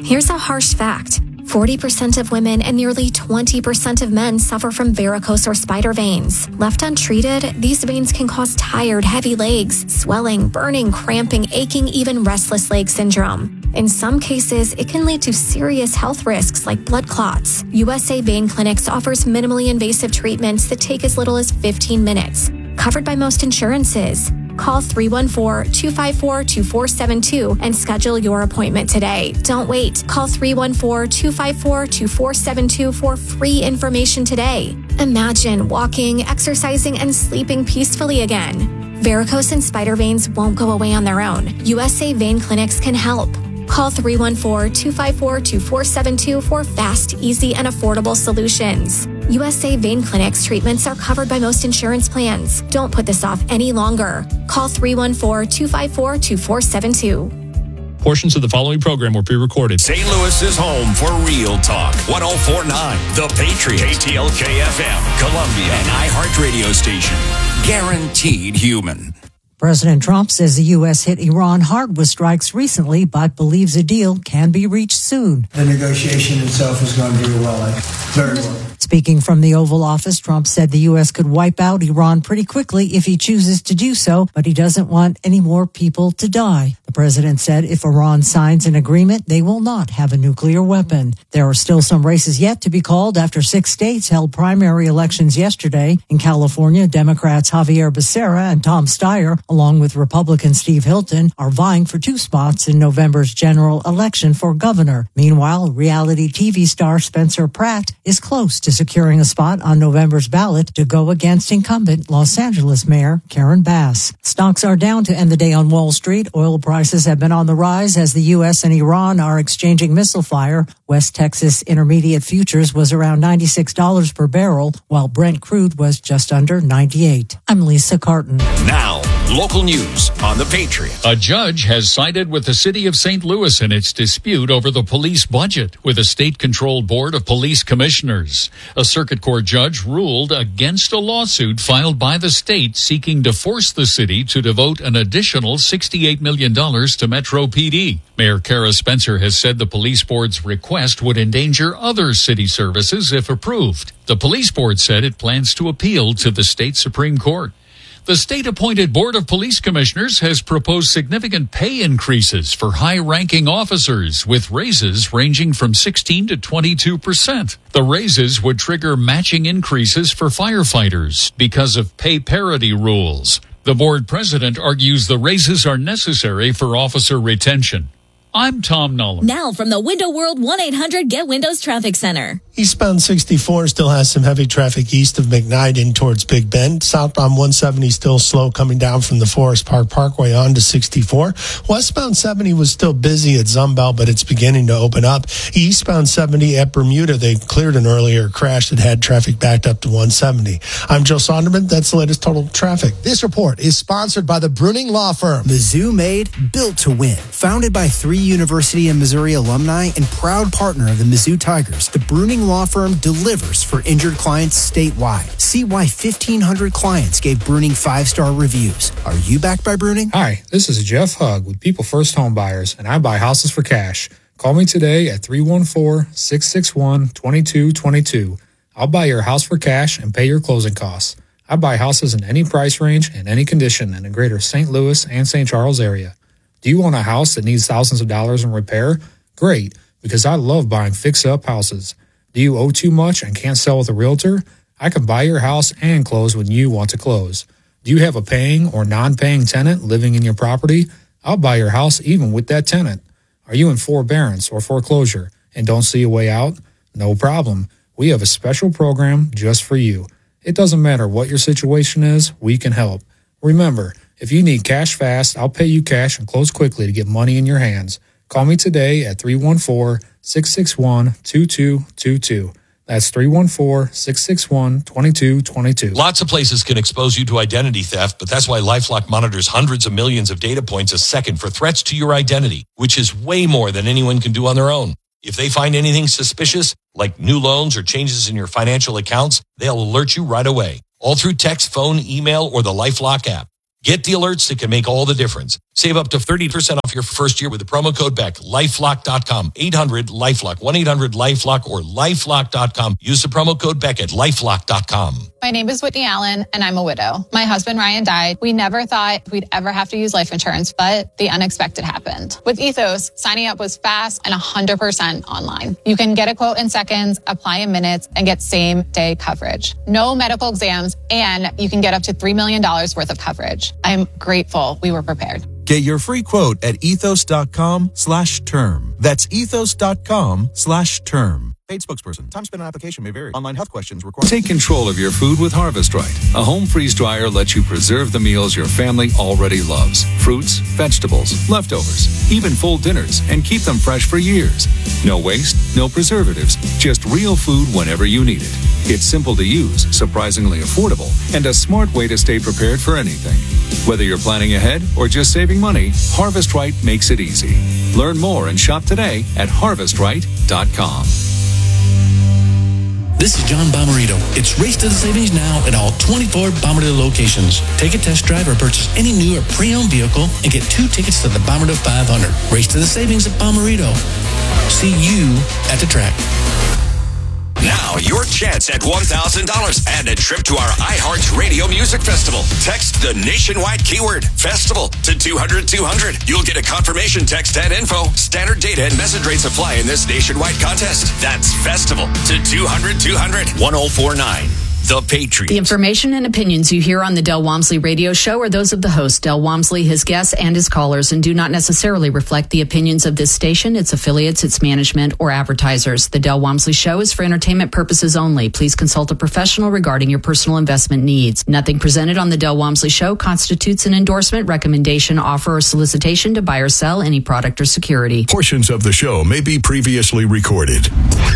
Here's a harsh fact. 40% of women and nearly 20% of men suffer from varicose or spider veins. Left untreated, these veins can cause tired, heavy legs, swelling, burning, cramping, aching, even restless leg syndrome. In some cases, it can lead to serious health risks like blood clots. USA Vein Clinics offers minimally invasive treatments that take as little as 15 minutes. Covered by most insurances. Call 314-254-2472 and schedule your appointment today. Don't wait. Call 314-254-2472 for free information today. Imagine walking, exercising, and sleeping peacefully again. Varicose and spider veins won't go away on their own. USA Vein Clinics can help. Call 314-254-2472 for fast, easy, and affordable solutions. USA Vein Clinics treatments are covered by most insurance plans. Don't put this off any longer. Call 314-254-2472. Portions of the following program were pre-recorded. St. Louis's home for real talk. 104.9 The Patriot, KTLK-FM, Columbia, and iHeart Radio Station. Guaranteed human. President Trump says the U.S. hit Iran hard with strikes recently, but believes a deal can be reached soon. The negotiation itself is going very well. Very well. Speaking from the Oval Office, Trump said the U.S. could wipe out Iran pretty quickly if he chooses to do so, but he doesn't want any more people to die. The president said if Iran signs an agreement, they will not have a nuclear weapon. There are still some races yet to be called after 6 states held primary elections yesterday. In California, Democrats Javier Becerra and Tom Steyer, along with Republican Steve Hilton, are vying for 2 spots in November's general election for governor. Meanwhile, reality TV star Spencer Pratt is close to securing a spot on November's ballot to go against incumbent Los Angeles Mayor Karen Bass. Stocks are down to end the day on Wall Street. Oil prices have been on the rise as the U.S. and Iran are exchanging missile fire. West Texas Intermediate futures was around $96 per barrel, while Brent crude was just under $98. I'm Lisa Carton. Now, local news on The Patriot. A judge has sided with the city of St. Louis in its dispute over the police budget with a state-controlled board of police commissioners. A circuit court judge ruled against a lawsuit filed by the state seeking to force the city to devote an additional $68 million to Metro PD. Mayor Kara Spencer has said the police board's request would endanger other city services if approved. The police board said it plans to appeal to the state Supreme Court. The state-appointed Board of Police Commissioners has proposed significant pay increases for high-ranking officers, with raises ranging from 16 to 22%. The raises would trigger matching increases for firefighters because of pay parity rules. The board president argues the raises are necessary for officer retention. I'm Tom Nolan. Now from the Window World 1-800-GET-WINDOWS Traffic Center. Eastbound 64 still has some heavy traffic east of McKnight in towards Big Bend. Southbound 170 still slow coming down from the Forest Park Parkway on to 64. Westbound 70 was still busy at Zumbel, but it's beginning to open up. Eastbound 70 at Bermuda, they cleared an earlier crash that had traffic backed up to 170. I'm Joe Sonderman. That's the latest total traffic. This report is sponsored by the Bruning Law Firm. Mizzou made, built to win. Founded by 3 University of Missouri alumni and proud partner of the Mizzou Tigers, the Bruning Law Firm delivers for injured clients statewide. See why 1,500 clients gave Bruning 5-star reviews. Are you backed by Bruning? Hi, this is Jeff Hugg with People First Home Buyers, and I buy houses for cash. Call me today at 314-661-2222. I'll buy your house for cash and pay your closing costs. I buy houses in any price range and any condition in the greater St. Louis and St. Charles area. Do you own a house that needs thousands of dollars in repair? Great, because I love buying fix-up houses. Do you owe too much and can't sell with a realtor? I can buy your house and close when you want to close. Do you have a paying or non-paying tenant living in your property? I'll buy your house even with that tenant. Are you in forbearance or foreclosure and don't see a way out? No problem. We have a special program just for you. It doesn't matter what your situation is, we can help. Remember, if you need cash fast, I'll pay you cash and close quickly to get money in your hands. Call me today at 314-661-2222. That's 314-661-2222. Lots of places can expose you to identity theft, but that's why LifeLock monitors hundreds of millions of data points a second for threats to your identity, which is way more than anyone can do on their own. If they find anything suspicious, like new loans or changes in your financial accounts, they'll alert you right away, all through text, phone, email, or the LifeLock app. Get the alerts that can make all the difference. Save up to 30% off your first year with the promo code BECK. LifeLock.com. 800-LIFELOCK. 1-800-LIFELOCK or LifeLock.com. Use the promo code BECK at LifeLock.com. My name is Whitney Allen, and I'm a widow. My husband, Ryan, died. We never thought we'd ever have to use life insurance, but the unexpected happened. With Ethos, signing up was fast and 100% online. You can get a quote in seconds, apply in minutes, and get same-day coverage. No medical exams, and you can get up to $3 million worth of coverage. I'm grateful we were prepared. Get your free quote at ethos.com/term. That's ethos.com/term. Paid spokesperson. Time spent on application may vary. Online health questions required. Take control of your food with Harvest Right. A home freeze dryer lets you preserve the meals your family already loves. Fruits, vegetables, leftovers, even full dinners, and keep them fresh for years. No waste, no preservatives, just real food whenever you need it. It's simple to use, surprisingly affordable, and a smart way to stay prepared for anything. Whether you're planning ahead or just saving money, Harvest Right makes it easy. Learn more and shop today at harvestright.com. This is John Bomarito. It's Race to the Savings now at all 24 Bomarito locations. Take a test drive or purchase any new or pre-owned vehicle and get 2 tickets to the Bomarito 500. Race to the Savings at Bomarito. See you at the track. Now, your chance at $1,000 and a trip to our iHeart Radio Music Festival. Text the nationwide keyword festival to 200-200. You'll get a confirmation text and info. Standard data and message rates apply in this nationwide contest. That's festival to 200-200. 1049. The Patriot. The information and opinions you hear on the Del Walmsley radio show are those of the host, Del Walmsley, his guests, and his callers, and do not necessarily reflect the opinions of this station, its affiliates, its management, or advertisers. The Del Walmsley show is for entertainment purposes only. Please consult a professional regarding your personal investment needs. Nothing presented on the Del Walmsley show constitutes an endorsement, recommendation, offer, or solicitation to buy or sell any product or security. Portions of the show may be previously recorded.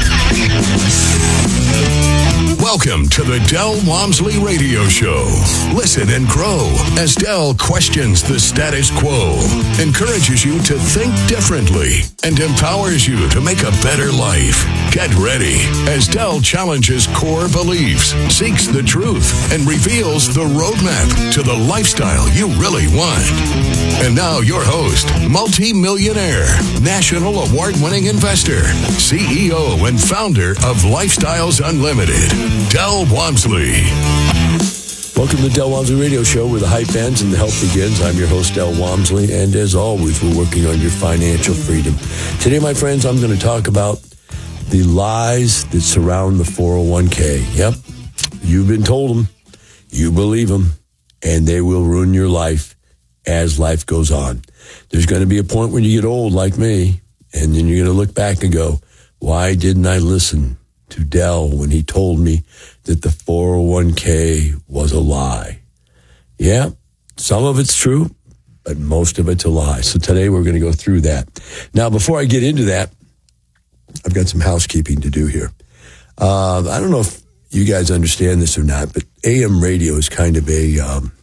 Welcome to the Del Walmsley Radio Show. Listen and grow as Del questions the status quo, encourages you to think differently, and empowers you to make a better life. Get ready as Del challenges core beliefs, seeks the truth, and reveals the roadmap to the lifestyle you really want. And now your host, multi-millionaire, national award-winning investor, CEO and founder of Lifestyles Unlimited, Del Walmsley. Welcome to the Del Walmsley Radio Show, where the hype ends and the help begins. I'm your host, Del Walmsley, and as always, we're working on your financial freedom. Today, my friends, I'm going to talk about the lies that surround the 401k. Yep, you've been told them, you believe them, and they will ruin your life as life goes on. There's going to be a point when you get old like me, and then you're going to look back and go, why didn't I listen to Del when he told me that the 401k was a lie? Yeah, some of it's true, but most of it's a lie. So today we're going to go through that. Now, before I get into that, I've got some housekeeping to do here. I don't know if you guys understand this or not, but AM radio is kind of a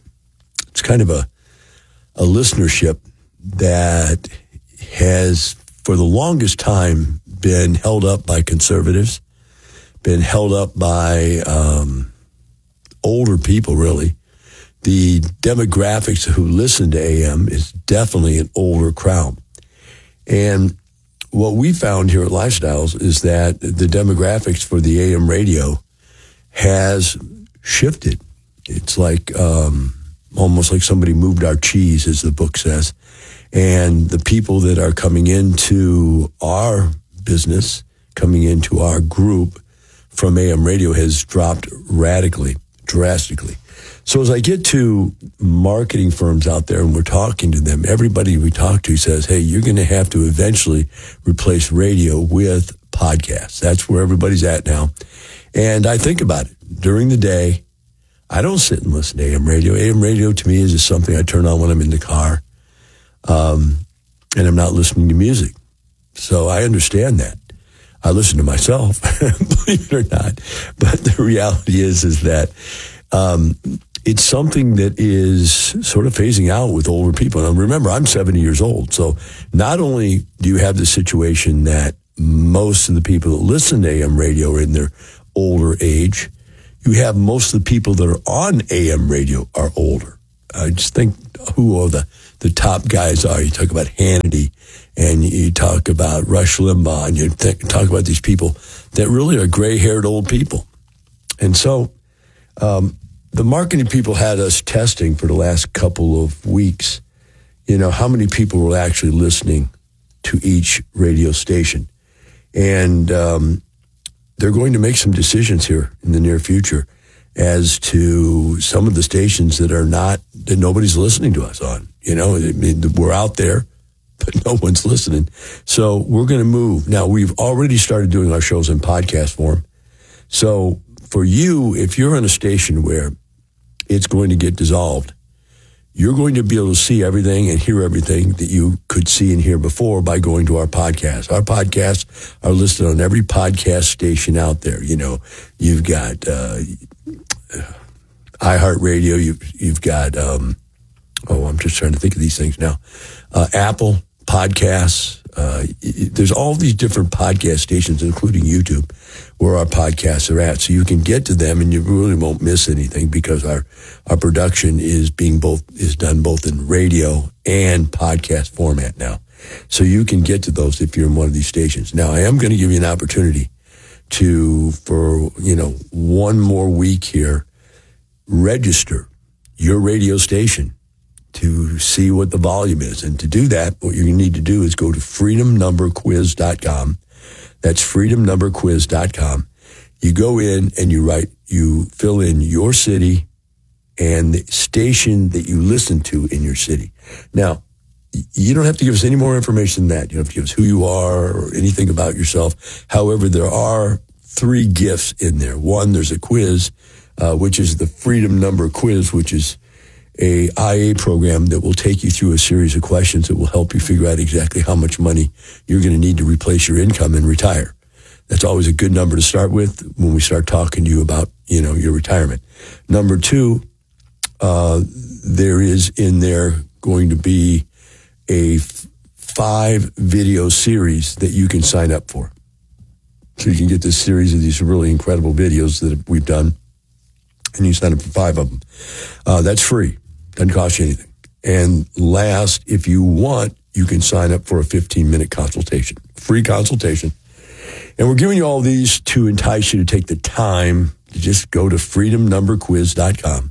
listenership that has, for the longest time, been held up by conservatives, been held up by older people, really. The demographics who listen to AM is definitely an older crowd. And what we found here at Lifestyles is that the demographics for the AM radio has shifted. It's like almost like somebody moved our cheese, as the book says. And the people that are coming into our business, coming into our group from AM radio has dropped radically, drastically. So as I get to marketing firms out there and we're talking to them, everybody we talk to says, hey, you're going to have to eventually replace radio with podcasts. That's where everybody's at now. And I think about it. During the day, I don't sit and listen to AM radio. AM radio to me is just something I turn on when I'm in the car. And I'm not listening to music. So I understand that. I listen to myself, believe it or not. But the reality is that it's something that is sort of phasing out with older people. And remember, I'm 70 years old. So not only do you have the situation that most of the people that listen to AM radio are in their older age, you have most of the people that are on AM radio are older. just think who all the top guys are. You talk about Hannity, and you talk about Rush Limbaugh, and you talk about these people that really are gray-haired old people. And so the marketing people had us testing for the last couple of weeks, how many people were actually listening to each radio station. And they're going to make some decisions here in the near future as to some of the stations that nobody's listening to us on. We're out there, but no one's listening. So we're going to move. Now, we've already started doing our shows in podcast form. So for you, if you're on a station where it's going to get dissolved, you're going to be able to see everything and hear everything that you could see and hear before by going to our podcast. Our podcasts are listed on every podcast station out there. You've got iHeartRadio. You've got, I'm just trying to think of these things now. Apple Podcasts. There's all these different podcast stations, including YouTube, where our podcasts are at. So you can get to them and you really won't miss anything because our production is done both in radio and podcast format now. So you can get to those if you're in one of these stations. Now, I am going to give you an opportunity for one more week here, register your radio station to see what the volume is. And to do that, what you need to do is go to freedomnumberquiz.com. That's freedomnumberquiz.com. You go in and you fill in your city and the station that you listen to in your city. Now, you don't have to give us any more information than that. You don't have to give us who you are or anything about yourself. However, there are 3 gifts in there. One, there's a quiz, which is the Freedom Number Quiz, which is a IA program that will take you through a series of questions that will help you figure out exactly how much money you're going to need to replace your income and retire. That's always a good number to start with when we start talking to you about, your retirement. Number 2, there is in there going to be a 5 video series that you can sign up for. So you can get this series of these really incredible videos that we've done, and you sign up for 5 of them. That's free. Doesn't cost you anything. And last, if you want, you can sign up for a 15-minute consultation, free consultation. And we're giving you all these to entice you to take the time to just go to freedomnumberquiz.com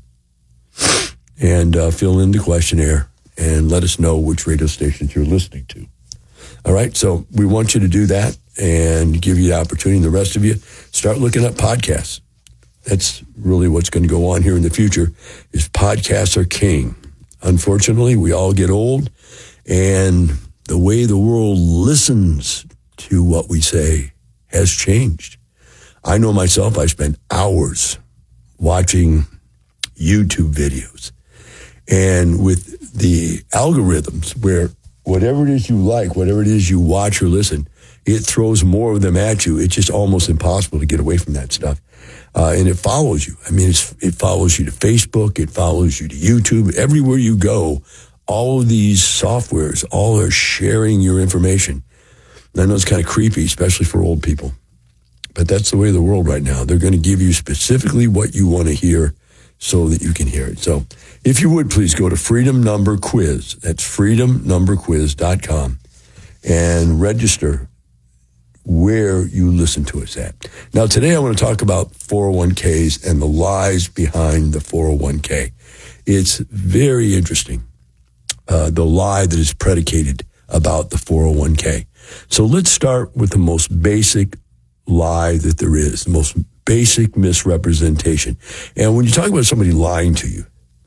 and fill in the questionnaire and let us know which radio stations you're listening to. All right, so we want you to do that and give you the opportunity, and the rest of you, start looking up podcasts. That's really what's going to go on here in the future, is podcasts are king. Unfortunately, we all get old, and the way the world listens to what we say has changed. I know myself, I spend hours watching YouTube videos. And with the algorithms where whatever it is you like, whatever it is you watch or listen, it throws more of them at you. It's just almost impossible to get away from that stuff. And it follows you. I mean, it follows you to Facebook. It follows you to YouTube. Everywhere you go, all of these softwares, all are sharing your information. And I know it's kind of creepy, especially for old people. But that's the way of the world right now. They're going to give you specifically what you want to hear so that you can hear it. So if you would, please go to Freedom Number Quiz. That's freedomnumberquiz.com and register where you listen to us at. Now, today I want to talk about 401ks and the lies behind the 401k. It's very interesting, the lie that is predicated about the 401k. So let's start with the most basic lie that there is, the most basic misrepresentation. And when you talk about somebody lying to you,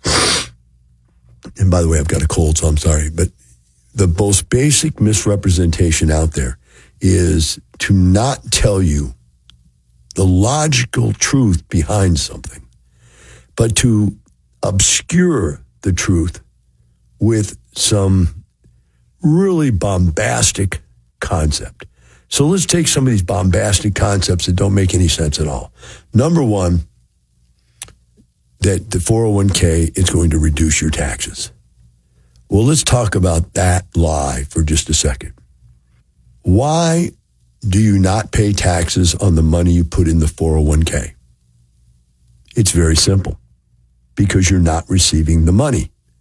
and by the way, I've got a cold, so I'm sorry, but the most basic misrepresentation out there is to not tell you the logical truth behind something, but to obscure the truth with some really bombastic concept. So let's take some of these bombastic concepts that don't make any sense at all. Number one, that the 401k is going to reduce your taxes. Well, let's talk about that lie for just a second. Why do you not pay taxes on the money you put in the 401k? It's very simple. Because you're not receiving the money.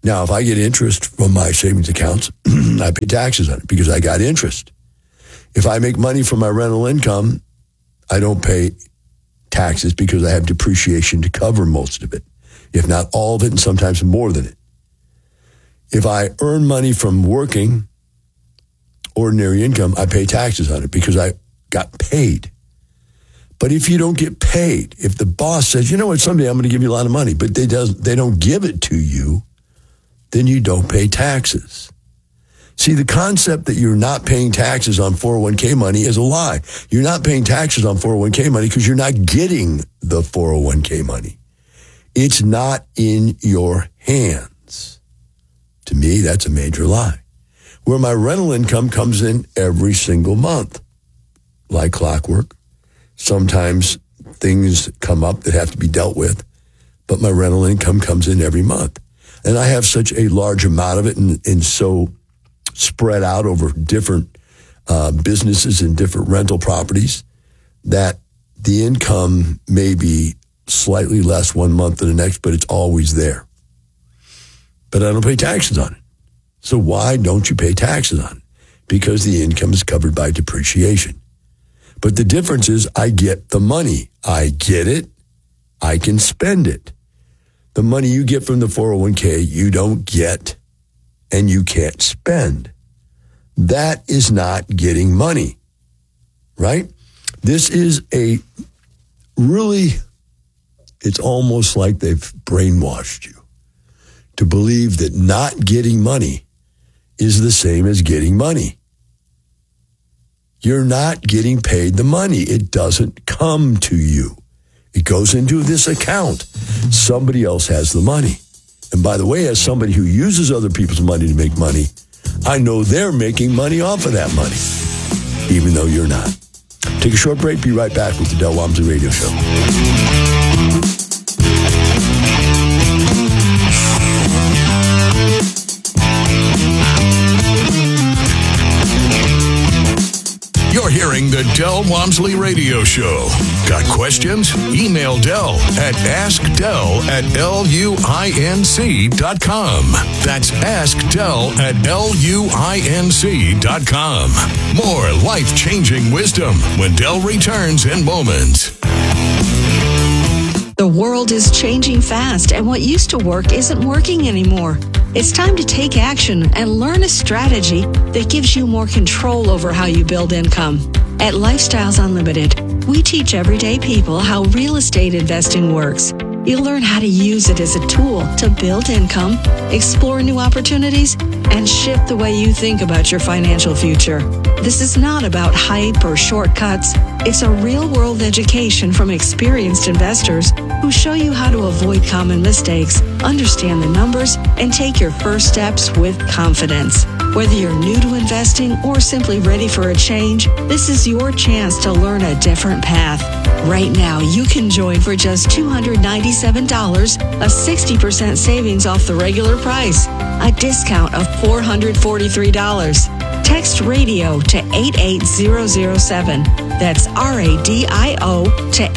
Now, if I get interest from my savings accounts, I pay taxes on it because I got interest. If I make money from my rental income, I don't pay taxes because I have depreciation to cover most of it, if not all of it, and sometimes more than it. If I earn money from working, ordinary income, I pay taxes on it because I got paid. But if you don't get paid, if the boss says, you know what, someday I'm going to give you a lot of money, but they don't give it to you, then you don't pay taxes. See, the concept that you're not paying taxes on 401k money is a lie. You're not paying taxes on 401k money because you're not getting the 401k money. It's not in your hands. To me, that's a major lie. Where my rental income comes in every single month, like clockwork. Sometimes things come up that have to be dealt with, but my rental income comes in every month. And I have such a large amount of it and so spread out over different businesses and different rental properties that the income may be slightly less one month than the next, but it's always there. But I don't pay taxes on it. So why don't you pay taxes on it? Because the income is covered by depreciation. But the difference is I get the money. I get it. I can spend it. The money you get from the 401k, you don't get and you can't spend. That is not getting money, right? This is it's almost like they've brainwashed you to believe that not getting money is the same as getting money. You're not getting paid the money. It doesn't come to you. It goes into this account. Somebody else has the money. And by the way, as somebody who uses other people's money to make money, I know they're making money off of that money, even though you're not. Take a short break. Be right back with the Del Walmsley Radio Show. You're hearing the Del Walmsley Radio Show. Got questions? Email Del at askdel@luinc.com. That's askdel@luinc.com. More life-changing wisdom when Del returns in moments. The world is changing fast, and what used to work isn't working anymore. It's time to take action and learn a strategy that gives you more control over how you build income. At Lifestyles Unlimited, we teach everyday people how real estate investing works. You'll learn how to use it as a tool to build income, explore new opportunities, and shift the way you think about your financial future. This is not about hype or shortcuts. It's a real-world education from experienced investors who show you how to avoid common mistakes, understand the numbers, and take your first steps with confidence. Whether you're new to investing or simply ready for a change, this is your chance to learn a different path. Right now, you can join for just $297, a 60% savings off the regular price, a discount of $443. Text radio to 88007. That's RADIO to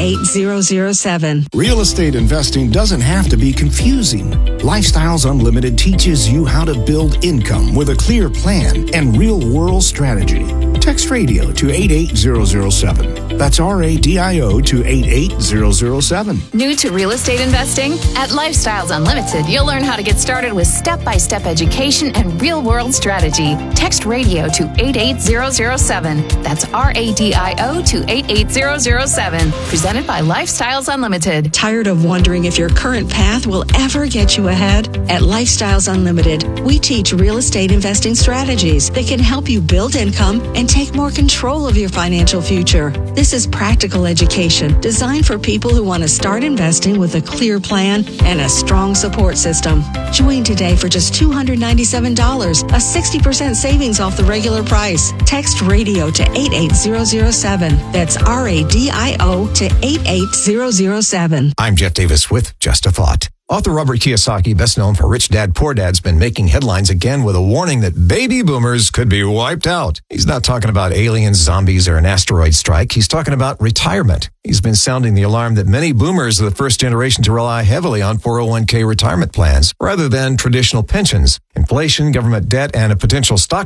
88007. Real estate investing doesn't have to be confusing. Lifestyles Unlimited teaches you how to build income with a clear plan and real-world strategy. Text radio to 88007. That's RADIO to 88007. New to real estate investing? At Lifestyles Unlimited, you'll learn how to get started with step-by-step education and real-world strategy. Text radio to 88007. That's RADIO to 88007. Presented by Lifestyles Unlimited. Tired of wondering if your current path will ever get you ahead? At Lifestyles Unlimited, we teach real estate investing strategies that can help you build income and take more control of your financial future. This is practical education designed for people who want to start investing with a clear plan and a strong support system. Join today for just $297, a 60% savings off the regular price. Text radio to 88007. That's RADIO to 88007. I'm Jeff Davis with Just a Thought. Author Robert Kiyosaki, best known for Rich Dad, Poor Dad's been making headlines again with a warning that baby boomers could be wiped out. He's not talking about aliens, zombies, or an asteroid strike. He's talking about retirement. He's been sounding the alarm that many boomers are the first generation to rely heavily on 401k retirement plans rather than traditional pensions. Inflation, government debt, and a potential stock